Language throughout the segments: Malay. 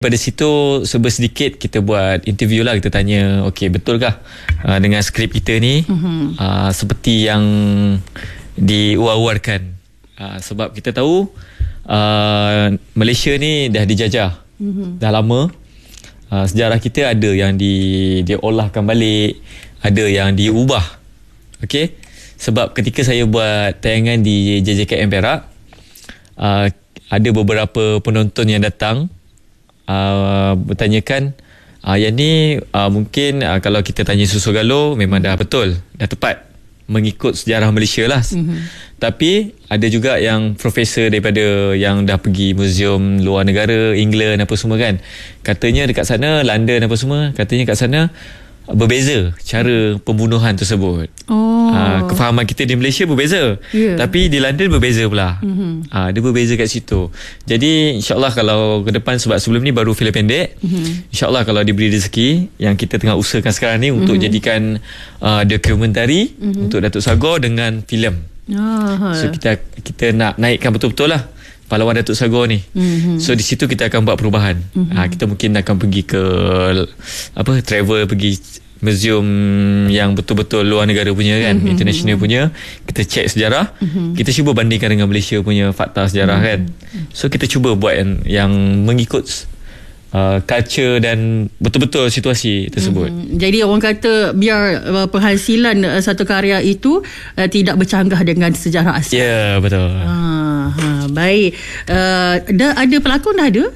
Pada situ serba sedikit kita buat interview lah. Kita tanya, okey, betulkah dengan skrip kita ni seperti yang diuar-uarkan? Sebab kita tahu Malaysia ni dah dijajah dah lama. Sejarah kita ada yang diolahkan balik, ada yang diubah. Okey, sebab ketika saya buat tayangan di JJKM Perak, ada beberapa penonton yang datang bertanyakan, yang ni mungkin kalau kita tanya Susu Galur memang dah betul, dah tepat mengikut sejarah Malaysia lah. Tapi ada juga yang profesor daripada yang dah pergi muzium luar negara, England apa semua kan, katanya dekat sana, London apa semua, katanya kat sana berbeza cara pembunuhan tersebut. Kefahaman kita di Malaysia berbeza, tapi di London berbeza pula. Dia berbeza kat situ. Jadi insyaAllah kalau ke depan, sebab sebelum ni baru filem pendek, insyaAllah kalau diberi rezeki, yang kita tengah usahakan sekarang ni untuk jadikan dokumentari untuk Datuk Sagor dengan filem. So kita nak naikkan betul-betul lah pahlawan Datuk Sagor ni. So di situ kita akan buat perubahan. Kita mungkin akan pergi ke travel, pergi muzium yang betul-betul luar negara punya kan, international punya. Kita cek sejarah, kita cuba bandingkan dengan Malaysia punya fakta sejarah kan. So kita cuba buat yang mengikut culture dan betul-betul situasi tersebut. Jadi orang kata biar penghasilan satu karya itu tidak bercanggah dengan sejarah asal. Ya, betul. Baik. Ada pelakon dah ada?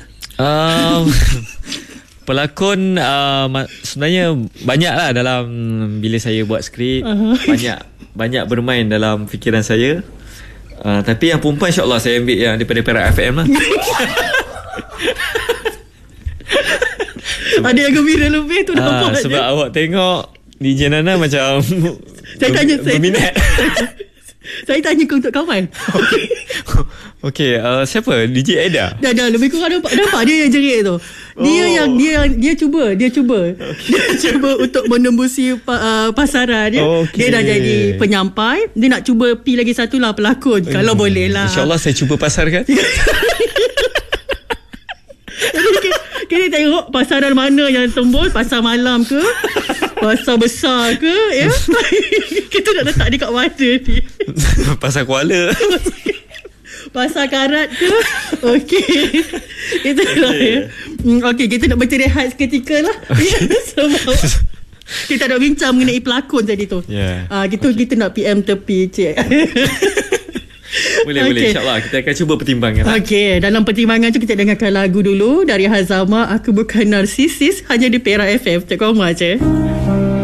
Pelakon sebenarnya banyak lah dalam bila saya buat skrip. Banyak bermain dalam fikiran saya. Tapi yang perempuan insyaAllah saya ambil yang daripada Perak FM lah. Ada yang gembira lebih tu nampak. Sebab awak tengok DJ Nana macam berminat. Saya tanya ke untuk kawan. Okey, siapa? DJ Eda? Dah lebih kurang nampak dia yang jerit tu. Dia cuba. Dia cuba untuk menembusi pasaran dia. Dia dah jadi penyampai. Dia nak cuba pi lagi satu lah pelakon. Kalau boleh lah. InsyaAllah saya cuba pasarkan. Kita tengok pasaran mana yang tembus, pasar malam ke, pasar besar ke, ya. Kita nak letak dekat mana ni? Pasar Kuala. Pasar Karat ke? Okey. Itulah ya. Okey, kita nak berterehat seketika lah. Sebab kita nak bincang mengenai pelakon tadi tu. Kita nak PM tepi, cik. Boleh, insyaAllah kita akan cuba pertimbangkan. Okey, dalam pertimbangan tu kita dengarkan lagu dulu dari Hazama, Aku Bukan Narsisis, hanya di Perak FM. Cik Komar je.